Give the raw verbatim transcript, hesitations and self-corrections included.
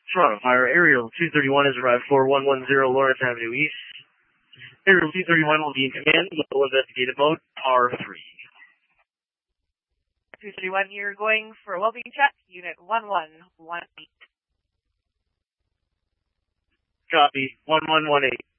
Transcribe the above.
Toronto Fire, Aerial two thirty-one has arrived for one one zero Lawrence Avenue East. Aerial two thirty-one will be in command, local investigative mode, R three. two thirty-one, you're going for a well-being check, unit one one one eight. Copy, one one one eight.